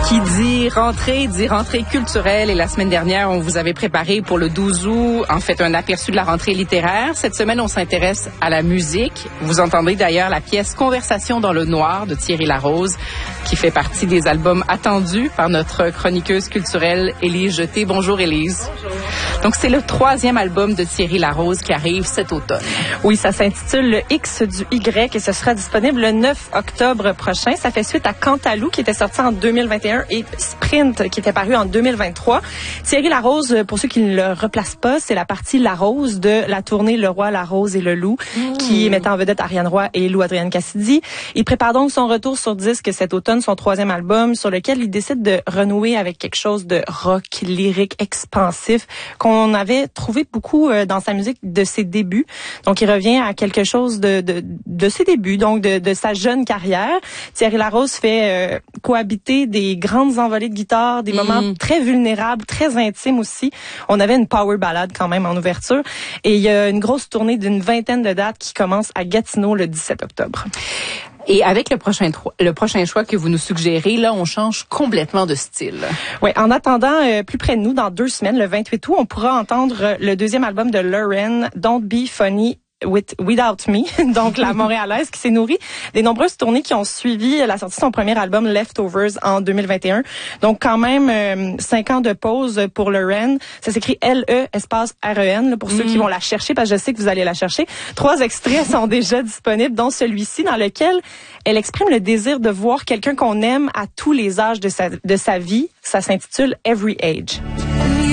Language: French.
Qui dit rentrée culturelle. Et la semaine dernière, on vous avait préparé pour le 12 août, en fait, un aperçu de la rentrée littéraire. Cette semaine, on s'intéresse à la musique. Vous entendrez d'ailleurs la pièce Conversation dans le noir de Thierry Larose, qui fait partie des albums attendus par notre chroniqueuse culturelle Élise Jeté. Bonjour Élise. Bonjour. Donc, c'est le 3e album de Thierry Larose qui arrive cet automne. Oui, ça s'intitule Le X du Y et ce sera disponible le 9 octobre prochain. Ça fait suite à Cantalou qui était sorti en 2021 et Sprint qui était paru en 2023. Thierry Larose, pour ceux qui ne le replacent pas, c'est la partie Larose de la tournée Le Roi, la Rose et le Loup qui mettait en vedette Ariane Roy et Lou Adrienne Cassidy. Il prépare donc son retour sur disque cet automne, son 3e album sur lequel il décide de renouer avec quelque chose de rock, lyrique, expansif qu'on avait trouvé beaucoup dans sa musique de ses débuts. Donc, il revient à quelque chose de ses débuts, donc de sa jeune carrière. Thierry Larose fait cohabiter des grandes envolées de guitare, des moments très vulnérables, très intimes aussi. On avait une power ballade quand même en ouverture. Et il y a une grosse tournée d'une 20aine de dates qui commence à Gatineau le 17 octobre. Et avec le prochain choix que vous nous suggérez, là, on change complètement de style. Oui, en attendant, plus près de nous, dans 2 semaines, le 28 août, on pourra entendre le 2e album de Lauren, Don't Be Funny Without Me, donc la Montréalaise qui s'est nourrie des nombreuses tournées qui ont suivi la sortie de son premier album Leftovers en 2021. Donc quand même 5 ans de pause pour Lauren. Ça s'écrit L-E espace R-E-N pour ceux qui vont la chercher parce que je sais que vous allez la chercher. 3 extraits sont déjà disponibles, dont celui-ci dans lequel elle exprime le désir de voir quelqu'un qu'on aime à tous les âges de sa vie. Ça s'intitule Every Age.